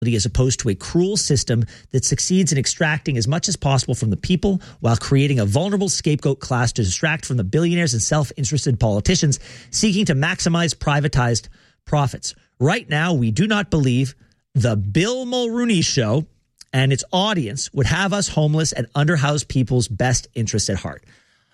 as opposed to a cruel system that succeeds in extracting as much as possible from the people while creating a vulnerable scapegoat class to distract from the billionaires and self-interested politicians seeking to maximize privatized profits. Right now, we do not believe the Bill Mulrooney show and its audience would have us homeless and underhoused people's best interests at heart.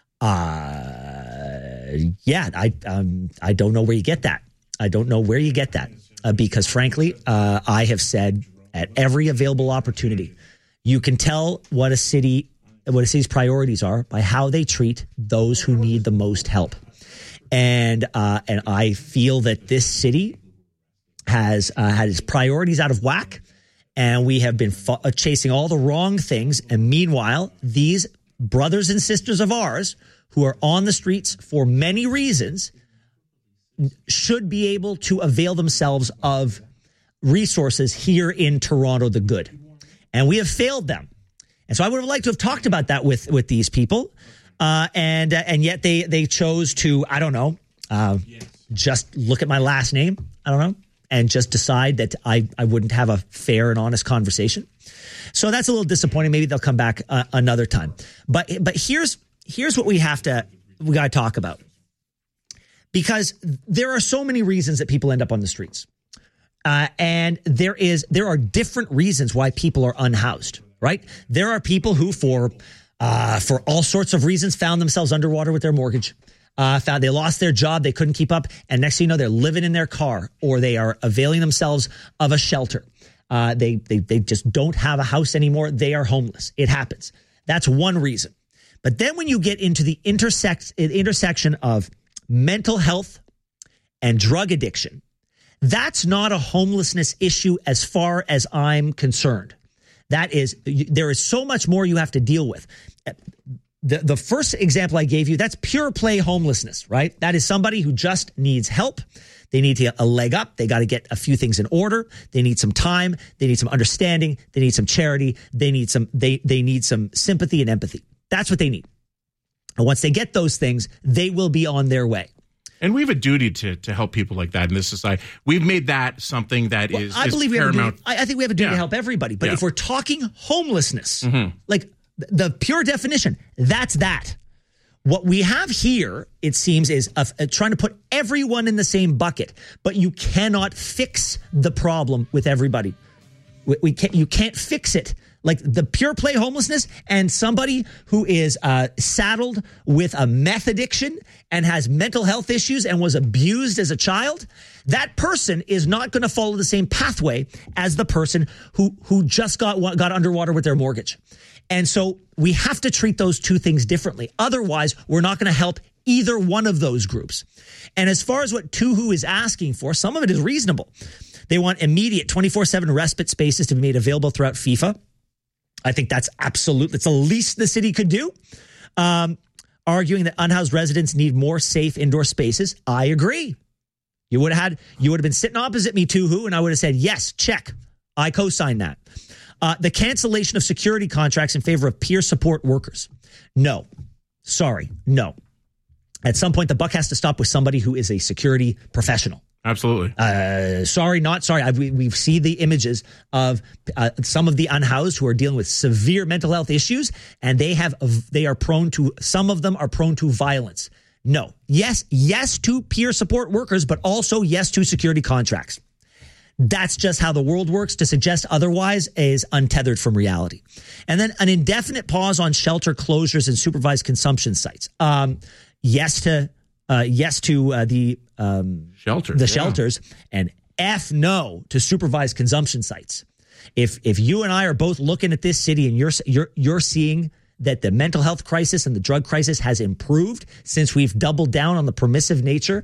I don't know where you get that. I don't know where you get that. Because frankly, I have said at every available opportunity, you can tell what a city's priorities are by how they treat those who need the most help. And I feel that this city has had its priorities out of whack, and we have been chasing all the wrong things. And meanwhile, these brothers and sisters of ours who are on the streets for many reasons should be able to avail themselves of resources here in Toronto the Good. And we have failed them. And so I would have liked to have talked about that with these people. And yet they chose to, I don't know, just look at my last name, I don't know, and just decide that I wouldn't have a fair and honest conversation. So that's a little disappointing. Maybe they'll come back another time. But here's what we got to talk about. Because there are so many reasons that people end up on the streets. And there are different reasons why people are unhoused, right? There are people who for all sorts of reasons found themselves underwater with their mortgage, found they lost their job, they couldn't keep up, and next thing you know, they're living in their car or they are availing themselves of a shelter. They just don't have a house anymore. They are homeless. It happens. That's one reason. But then when you get into the intersection of mental health and drug addiction, that's not a homelessness issue as far as I'm concerned. There is so much more you have to deal with. The first example I gave you, that's pure play homelessness, right? That is somebody who just needs help. They need to get a leg up. They got to get a few things in order. They need some time. They need some understanding. They need some charity. They need some sympathy and empathy. That's what they need. And once they get those things, they will be on their way. And we have a duty to help people like that in this society. We've made that something that is paramount. I think we have a duty to help everybody. But if we're talking homelessness, like the pure definition, that's that. What we have here, it seems, is trying to put everyone in the same bucket. But you cannot fix the problem with everybody. You can't fix it. Like the pure play homelessness and somebody who is saddled with a meth addiction and has mental health issues and was abused as a child, that person is not going to follow the same pathway as the person who just got underwater with their mortgage. And so we have to treat those two things differently. Otherwise, we're not going to help either one of those groups. And as far as what Tuhu is asking for, some of it is reasonable. They want immediate 24/7 respite spaces to be made available throughout FIFA. I think that's the least the city could do. Arguing that unhoused residents need more safe indoor spaces. I agree. You would have been sitting opposite me, Tuhu, and I would have said, yes, check. I co-sign that. The cancellation of security contracts in favor of peer support workers. No. Sorry. No. At some point, the buck has to stop with somebody who is a security professional. Absolutely. Sorry, not sorry. We've seen the images of some of the unhoused who are dealing with severe mental health issues, and some of them are prone to violence. No. Yes to peer support workers, but also yes to security contracts. That's just how the world works. To suggest otherwise is untethered from reality. And then an indefinite pause on shelter closures and supervised consumption sites. Yes to the shelters, and F no to supervised consumption sites. If you and I are both looking at this city and you're seeing that the mental health crisis and the drug crisis has improved since we've doubled down on the permissive nature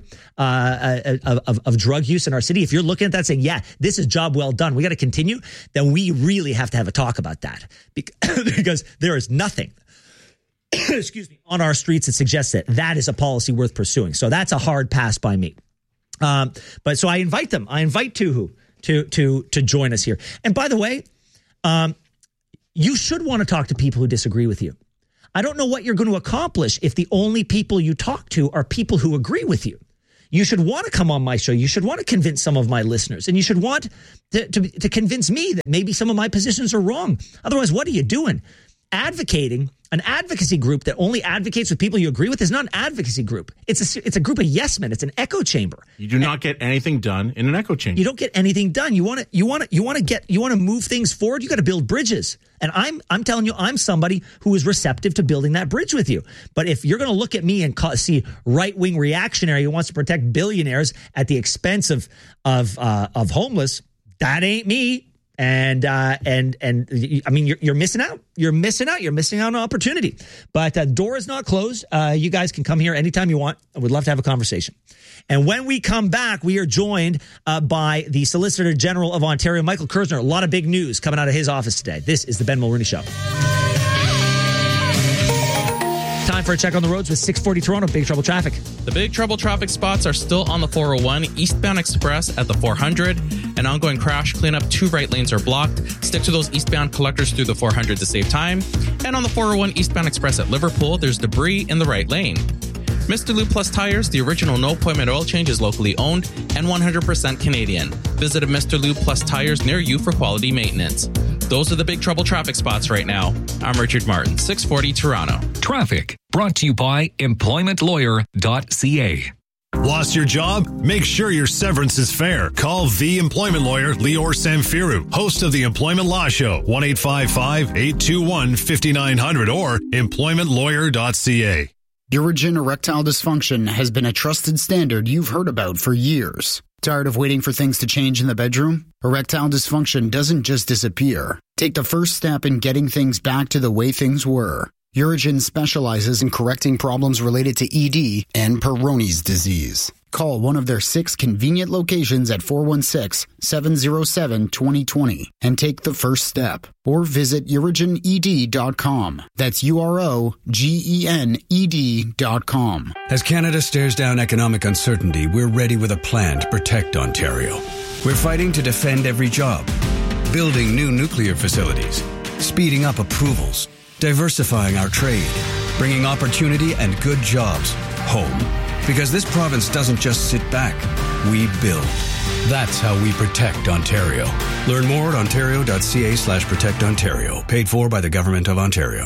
of drug use in our city, if you're looking at that saying, yeah, this is job well done, we got to continue, then we really have to have a talk about that because there is nothing on our streets that suggests that is a policy worth pursuing. So that's a hard pass by me. But so I invite them. I invite Tuhu to join us here. And by the way, you should want to talk to people who disagree with you. I don't know what you're going to accomplish if the only people you talk to are people who agree with you. you should want to come on my show. You should want to convince some of my listeners, and you should want to convince me that maybe some of my positions are wrong. Otherwise, what are you doing? Advocating, an advocacy group that only advocates with people you agree with is not an advocacy group. It's a group of yes men. It's an echo chamber. You do not get anything done in an echo chamber. You don't get anything done. You want to move things forward. You got to build bridges. And I'm telling you, I'm somebody who is receptive to building that bridge with you. But if you're going to look at me and see right-wing reactionary who wants to protect billionaires at the expense of homeless, that ain't me. And I mean, you're missing out. You're missing out on an opportunity. But the door is not closed. You guys can come here anytime you want. I would love to have a conversation. And when we come back, we are joined by the Solicitor General of Ontario, Michael Kerzner. A lot of big news coming out of his office today. This is the Ben Mulroney Show. Time for a check on the roads with 640 Toronto. Big trouble traffic. The big trouble traffic spots are still on the 401, eastbound express at the 400. An ongoing crash cleanup. 2 right lanes are blocked. Stick to those eastbound collectors through the 400 to save time. And on the 401 eastbound express at Liverpool, there's debris in the right lane. Mr. Lube Plus Tires, the original no-appointment oil change, is locally owned and 100% Canadian. Visit a Mr. Lube Plus Tires near you for quality maintenance. Those are the big trouble traffic spots right now. I'm Richard Martin, 640 Toronto. Traffic brought to you by employmentlawyer.ca. Lost your job? Make sure your severance is fair. Call the employment lawyer, Lior Samfiru, host of the Employment Law Show, 1-855-821-5900 or employmentlawyer.ca. Urigen erectile dysfunction has been a trusted standard you've heard about for years. Tired of waiting for things to change in the bedroom? Erectile dysfunction doesn't just disappear. Take the first step in getting things back to the way things were. Urigen specializes in correcting problems related to ED and Peyronie's disease. Call one of their 6 convenient locations at 416-707-2020 and take the first step. Or visit UrigenED.com. That's UROGENED.com. As Canada stares down economic uncertainty, we're ready with a plan to protect Ontario. We're fighting to defend every job, building new nuclear facilities, speeding up approvals, diversifying our trade, bringing opportunity and good jobs home. Because this province doesn't just sit back, we build. That's how we protect Ontario. Learn more at ontario.ca/protectontario. Paid for by the Government of Ontario.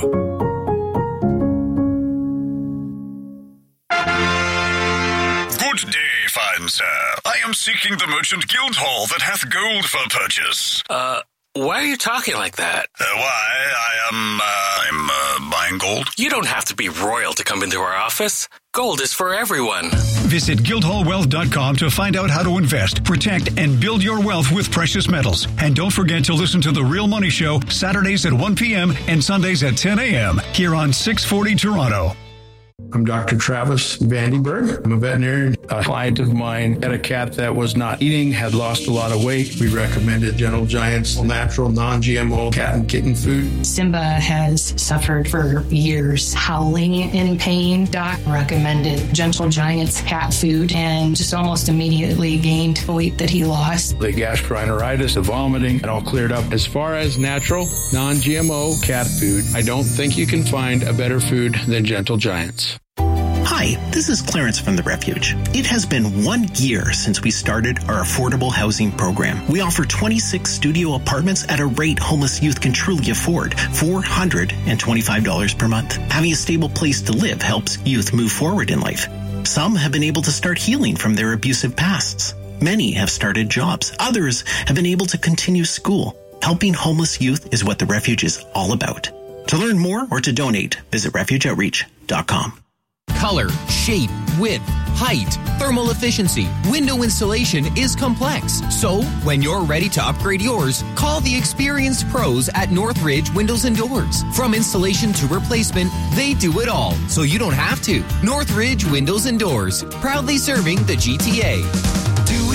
Good day, fine sir. I am seeking the merchant guild hall that hath gold for purchase. Why are you talking like that? I'm buying gold. You don't have to be royal to come into our office. Gold is for everyone. Visit guildhallwealth.com to find out how to invest, protect, and build your wealth with precious metals. And don't forget to listen to The Real Money Show Saturdays at 1 p.m. and Sundays at 10 a.m. here on 640 Toronto. I'm Dr. Travis Vandenberg. I'm a veterinarian. A client of mine had a cat that was not eating, had lost a lot of weight. We recommended Gentle Giant's natural, non-GMO cat and kitten food. Simba has suffered for years, howling in pain. Doc recommended Gentle Giant's cat food and just almost immediately gained the weight that he lost. The gastroenteritis, the vomiting, it all cleared up. As far as natural, non-GMO cat food, I don't think you can find a better food than Gentle Giant's. Hi, this is Clarence from The Refuge. It has been 1 year since we started our affordable housing program. We offer 26 studio apartments at a rate homeless youth can truly afford, $425 per month. Having a stable place to live helps youth move forward in life. Some have been able to start healing from their abusive pasts. Many have started jobs. Others have been able to continue school. Helping homeless youth is what The Refuge is all about. To learn more or to donate, visit refugeoutreach.com. Color, shape, width, height, thermal efficiency, window installation is complex. So, when you're ready to upgrade yours, call the experienced pros at Northridge Windows and Doors. From installation to replacement, they do it all, so you don't have to. Northridge Windows and Doors, proudly serving the GTA.